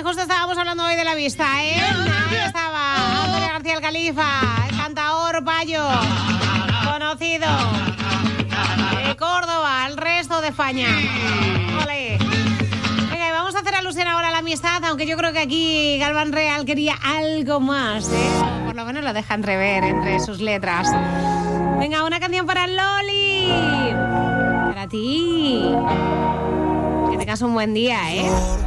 justo estábamos hablando hoy de la vista, ¿eh? Ahí estaba Antonio García el Califa, el cantador payo, conocido de Córdoba, el resto de España. Vale. Venga, y vamos a hacer alusión ahora a la amistad, aunque yo creo que aquí Galván Real quería algo más, ¿eh? Por lo menos lo deja entrever entre sus letras. Venga, una canción para Loli. Para ti. Que tengas un buen día, ¿eh?